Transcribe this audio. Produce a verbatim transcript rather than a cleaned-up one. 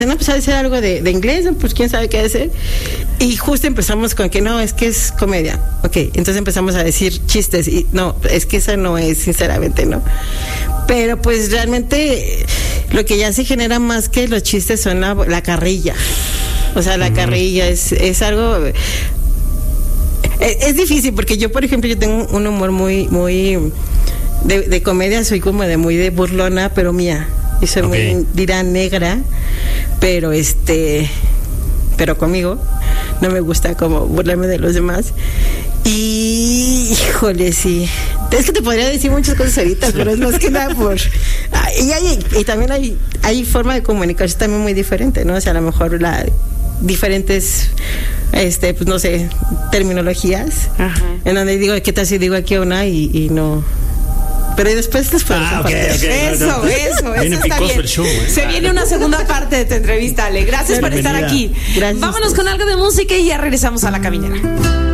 no, pues a decir algo de, de inglés, pues quién sabe qué hacer. Y justo empezamos con que no, es que es comedia. Ok, entonces empezamos a decir chistes y no, es que esa no es, sinceramente, ¿no? Pero pues realmente lo que ya se genera más que los chistes son la, la carrilla. O sea, la uh-huh. carrilla es, es algo... Es, es difícil porque yo, por ejemplo, yo tengo un humor muy, muy... De, de comedia, soy como de muy de burlona, pero mía. Y soy okay. muy, dirá, negra, pero este, pero conmigo no me gusta como burlarme de los demás. Y, híjole, sí. Es que te podría decir muchas cosas ahorita, pero es más que nada por... Y, hay, y también hay, hay forma de comunicarse también muy diferente, ¿no? O sea, a lo mejor la diferentes, este, pues no sé, terminologías. Ajá. En donde digo, ¿qué tal si digo aquí una y, y no... Pero después después ah, okay, okay, eso, no, no. eso, viene eso está bien. El show, ¿eh? Se viene una segunda parte de tu entrevista, Ale. Gracias Bienvenida. por estar aquí. Gracias. Vámonos con algo de música y ya regresamos a La Caminera.